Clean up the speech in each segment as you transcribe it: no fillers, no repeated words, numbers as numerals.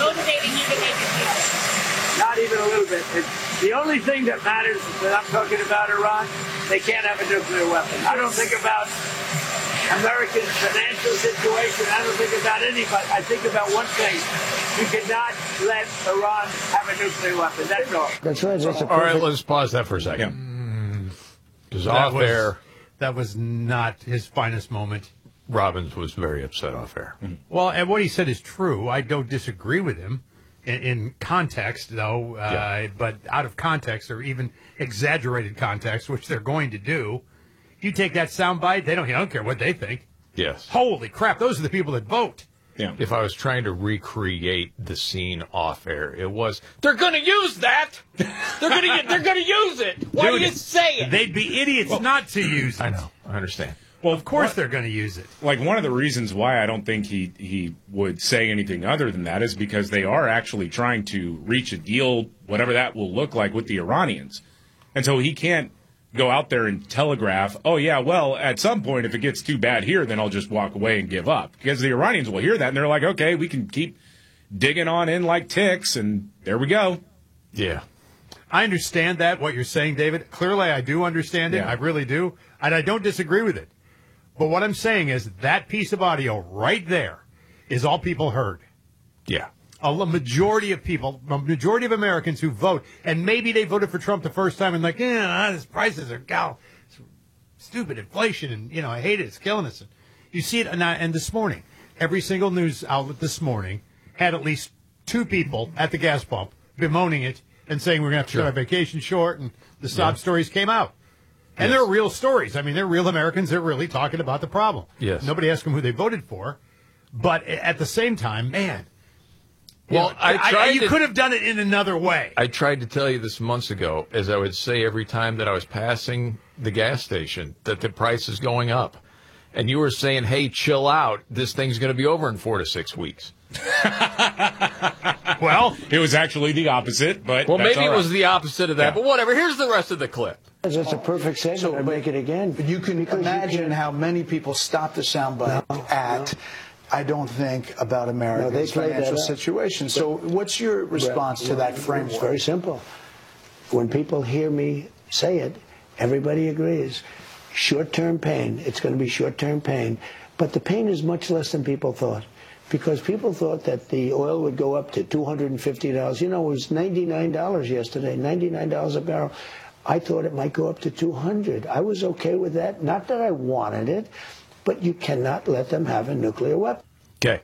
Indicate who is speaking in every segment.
Speaker 1: motivating you to make a deal?
Speaker 2: Not even a little bit. The only thing that matters when I'm talking about Iran, they can't have a nuclear weapon. I don't think about American financial situation. I don't think about anybody. I think about one thing. You cannot let Iran have a nuclear weapon. That's all.
Speaker 3: That's right.
Speaker 4: All right, let's pause that for a second. Because off air,
Speaker 5: that was not his finest moment.
Speaker 4: Robbins was very upset off air.
Speaker 5: Well, and what he said is true. I don't disagree with him in context, though. But out of context, or even exaggerated context, which they're going to do, you take that soundbite, I don't care what they think.
Speaker 4: Yes.
Speaker 5: Holy crap, those are the people that vote.
Speaker 4: Yeah. If I was trying to recreate the scene off air, it was, they're going to use that. They're going to use it. Why do you say it?
Speaker 5: They'd be idiots not to use it.
Speaker 4: I know. I understand.
Speaker 5: Well, of course they're going to use it.
Speaker 6: Like, one of the reasons why I don't think he would say anything other than that is because they are actually trying to reach a deal, whatever that will look like, with the Iranians. And so he can't go out there and telegraph, oh, yeah, well, at some point, if it gets too bad here, then I'll just walk away and give up. Because the Iranians will hear that, and they're like, okay, we can keep digging on in like ticks, and there we go.
Speaker 4: Yeah.
Speaker 5: I understand that, what you're saying, David. Clearly, I do understand it.
Speaker 6: Yeah.
Speaker 5: I really do. And I don't disagree with it. But what I'm saying is that piece of audio right there is all people heard.
Speaker 4: Yeah.
Speaker 5: A majority of people, a majority of Americans who vote, and maybe they voted for Trump the first time and like, his prices are stupid inflation, and, I hate it. It's killing us. And you see it, and this morning, every single news outlet this morning had at least two people at the gas pump bemoaning it and saying we're going to have to cut our vacation short, and the sob stories came out. And they're real stories. I mean, they're real Americans. They're really talking about the problem.
Speaker 4: Yes.
Speaker 5: Nobody asked them who they voted for. But at the same time, man.
Speaker 4: Well,
Speaker 5: you could have done it in another way.
Speaker 4: I tried to tell you this months ago, as I would say every time that I was passing the gas station, that the price is going up. And you were saying, hey, chill out. This thing's going to be over in 4 to 6 weeks.
Speaker 6: Well, it was actually the opposite, but
Speaker 4: well,
Speaker 6: that's
Speaker 4: maybe
Speaker 6: all
Speaker 4: it
Speaker 6: right.
Speaker 4: was the opposite of that, but whatever. Here's the rest of the clip.
Speaker 3: That's a perfect segment. I'd make it again.
Speaker 7: But you can imagine how many people stop the soundbite at, I don't think about America's financial situation. So what's your response to that framework?
Speaker 3: It's very simple. When people hear me say it, everybody agrees. Short-term pain. It's going to be short-term pain. But the pain is much less than people thought. Because people thought that the oil would go up to $250. It was $99 yesterday, $99 a barrel. I thought it might go up to $200. I was okay with that. Not that I wanted it, but you cannot let them have a nuclear weapon.
Speaker 4: Okay.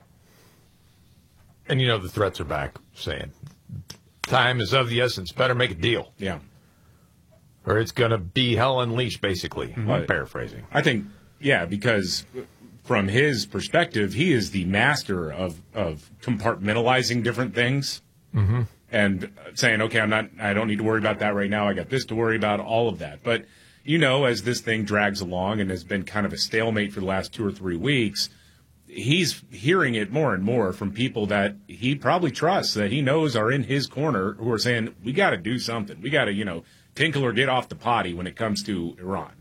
Speaker 4: And the threats are back, saying time is of the essence. Better make a deal.
Speaker 6: Yeah.
Speaker 4: Or it's going to be hell unleashed, basically.
Speaker 6: Mm-hmm.
Speaker 4: I'm paraphrasing.
Speaker 6: I think, because from his perspective, he is the master of compartmentalizing different things.
Speaker 4: Mm-hmm.
Speaker 6: And saying, okay, I don't need to worry about that right now. I got this to worry about, all of that. But, as this thing drags along and has been kind of a stalemate for the last 2 or 3 weeks, he's hearing it more and more from people that he probably trusts, that he knows are in his corner, who are saying, we got to do something. We got to, tinkle or get off the potty when it comes to Iran.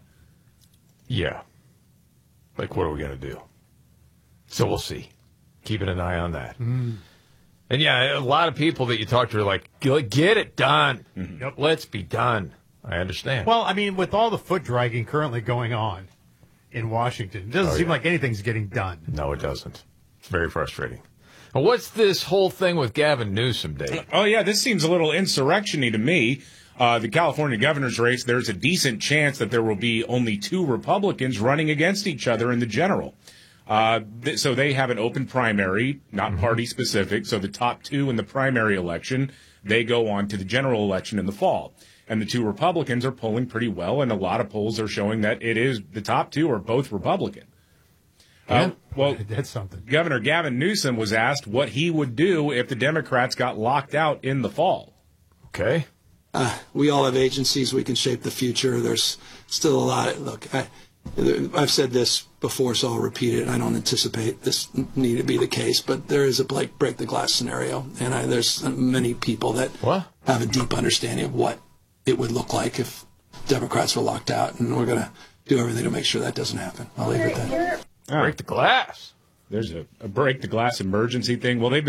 Speaker 4: Yeah. Like, what are we going to do? So we'll see. Keeping an eye on that.
Speaker 5: Mm.
Speaker 4: And, a lot of people that you talk to are like, get it done.
Speaker 5: Mm-hmm. Yep.
Speaker 4: Let's be done. I understand.
Speaker 5: Well, I mean, with all the foot dragging currently going on in Washington, it doesn't seem like anything's getting done.
Speaker 4: No, it doesn't. It's very frustrating. Well, what's this whole thing with Gavin Newsom, Dave?
Speaker 6: Oh, yeah, this seems a little insurrection-y to me. The California governor's race, there's a decent chance that there will be only 2 Republicans running against each other in the general. So they have an open primary, not party-specific. So the top 2 in the primary election, they go on to the general election in the fall. And the 2 Republicans are polling pretty well, and a lot of polls are showing that the top 2 are both Republican. Well,
Speaker 5: that's something.
Speaker 6: Governor Gavin Newsom was asked what he would do if the Democrats got locked out in the fall.
Speaker 4: Okay.
Speaker 7: We all have agencies. We can shape the future. There's still a lot. Look, I've sahave this before, so I'll repeat it. I don't anticipate this need to be the case, but there is a break the glass scenario, and there's many people that have a deep understanding of what it would look like if Democrats were locked out, and we're going to do everything to make sure that doesn't happen. I'll leave it at that.
Speaker 4: Break the glass.
Speaker 6: There's a break the glass emergency thing. Well, they've